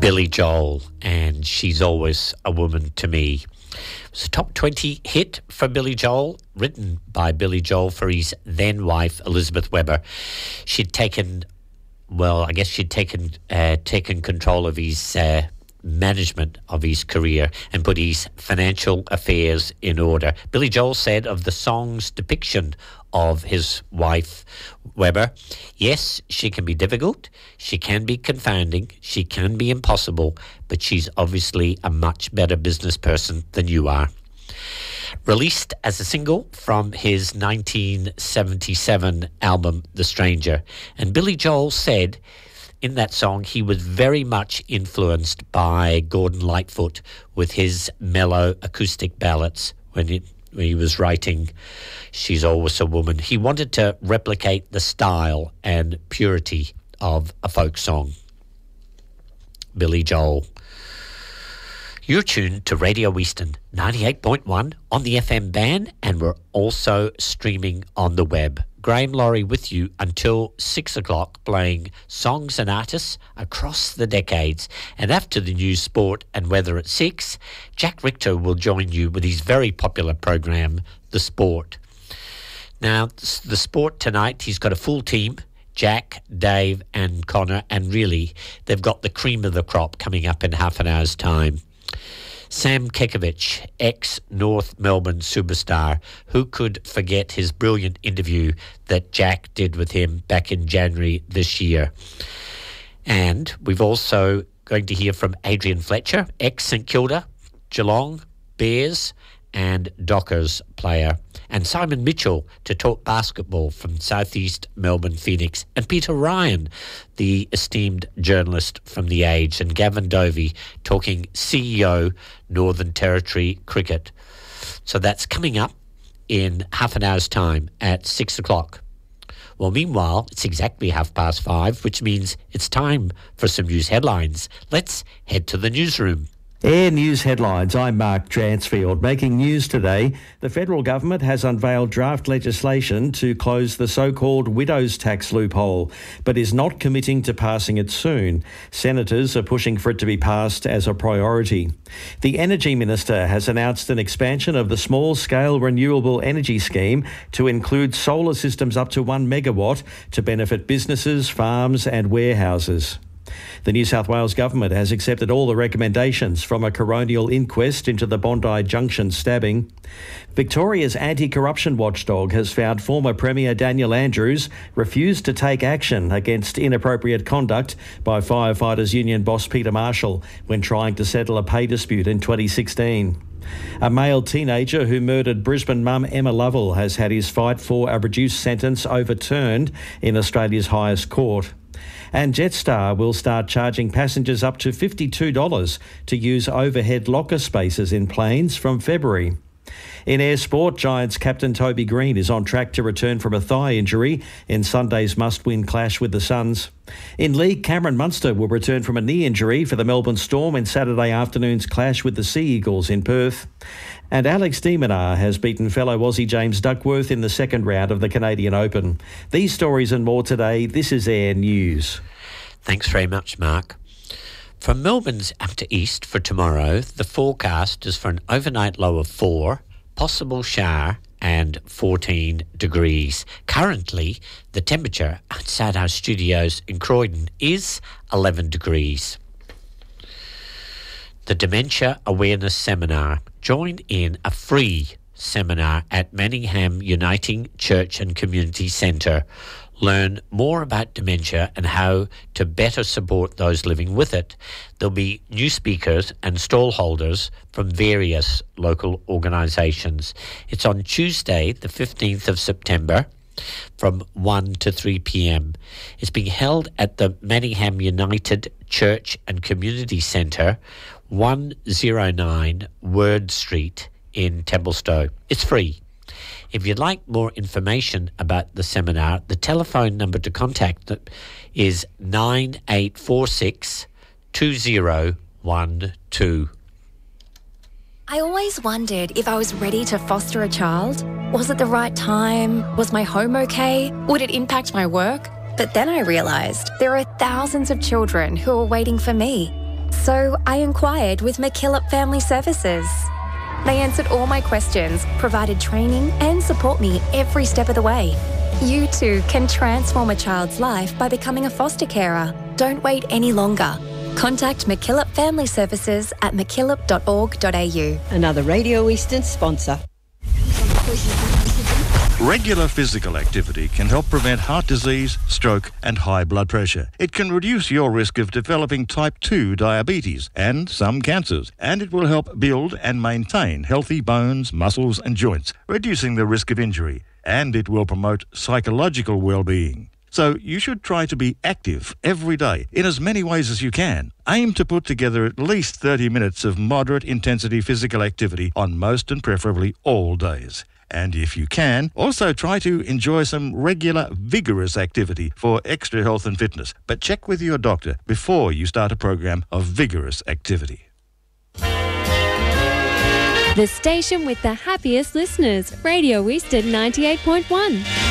Billy Joel, and She's Always a Woman to Me. It was a top 20 hit for Billy Joel, written by Billy Joel for his then wife, Elizabeth Weber. She'd taken control of his management of his career and put his financial affairs in order. Billy Joel said of the song's depiction of his wife, Weber, yes, she can be difficult, she can be confounding, she can be impossible, but she's obviously a much better business person than you are. Released as a single from his 1977 album, The Stranger. And Billy Joel said in that song he was very much influenced by Gordon Lightfoot with his mellow acoustic ballads when he was writing She's Always a Woman. He wanted to replicate the style and purity of a folk song. Billy Joel. You're tuned to Radio Eastern 98.1 on the FM band, and we're also streaming on the web. Graham Laurie with you until 6 o'clock, playing songs and artists across the decades. And after the news, sport and weather at 6, Jack Richter will join you with his very popular program, The Sport. Now, The Sport tonight, he's got a full team, Jack, Dave and Connor, and really, they've got the cream of the crop coming up in half an hour's time. Sam Kekovich, ex-North Melbourne superstar, who could forget his brilliant interview that Jack did with him back in January this year. And we've also going to hear from Adrian Fletcher, ex-St Kilda, Geelong, Bears and Dockers player, and Simon Mitchell to talk basketball from Southeast Melbourne Phoenix, and Peter Ryan, the esteemed journalist from The Age, and Gavin Dovey talking CEO Northern Territory cricket. So that's coming up in half an hour's time at 6 o'clock. Well, meanwhile, it's exactly 5:30, which means it's time for some news headlines. Let's head to the newsroom. Air News headlines. I'm Mark Dransfield. Making news today, the federal government has unveiled draft legislation to close the so-called widow's tax loophole, but is not committing to passing it soon. Senators are pushing for it to be passed as a priority. The Energy Minister has announced an expansion of the small-scale renewable energy scheme to include solar systems up to 1 megawatt to benefit businesses, farms and warehouses. The New South Wales Government has accepted all the recommendations from a coronial inquest into the Bondi Junction stabbing. Victoria's anti-corruption watchdog has found former Premier Daniel Andrews refused to take action against inappropriate conduct by Firefighters Union boss Peter Marshall when trying to settle a pay dispute in 2016. A male teenager who murdered Brisbane mum Emma Lovell has had his fight for a reduced sentence overturned in Australia's highest court. And Jetstar will start charging passengers up to $52 to use overhead locker spaces in planes from February. In air sport, Giants captain Toby Green is on track to return from a thigh injury in Sunday's must-win clash with the Suns. In league, Cameron Munster will return from a knee injury for the Melbourne Storm in Saturday afternoon's clash with the Sea Eagles in Perth. And Alex de Minaur has beaten fellow Aussie James Duckworth in the second round of the Canadian Open. These stories and more today. This is Air News. Thanks very much, Mark. From Melbourne's up to east for tomorrow, the forecast is for an overnight low of 4, possible shower and 14 degrees. Currently, the temperature outside our studios in Croydon is 11 degrees. The Dementia Awareness Seminar. Join in a free seminar at Manningham Uniting Church and Community Centre. Learn more about dementia and how to better support those living with it. There'll be new speakers and stall holders from various local organisations. It's on Tuesday, the 15th of September, from 1 to 3 p.m. It's being held at the Manningham United Church and Community Centre, 109 Word Street in Templestowe. It's free. If you'd like more information about the seminar, the telephone number to contact is 9846 2012. I always wondered if I was ready to foster a child. Was it the right time? Was my home okay? Would it impact my work? But then I realised there are thousands of children who are waiting for me. So I inquired with McKillop Family Services. They answered all my questions, provided training and support me every step of the way. You too can transform a child's life by becoming a foster carer. Don't wait any longer. Contact McKillop Family Services at mckillop.org.au. Another Radio Eastern sponsor. Regular physical activity can help prevent heart disease, stroke and high blood pressure. It can reduce your risk of developing type 2 diabetes and some cancers, and it will help build and maintain healthy bones, muscles and joints, reducing the risk of injury, and it will promote psychological well-being. So you should try to be active every day in as many ways as you can. Aim to put together at least 30 minutes of moderate intensity physical activity on most and preferably all days. And if you can, also try to enjoy some regular vigorous activity for extra health and fitness. But check with your doctor before you start a program of vigorous activity. The station with the happiest listeners, Radio Eastern 98.1.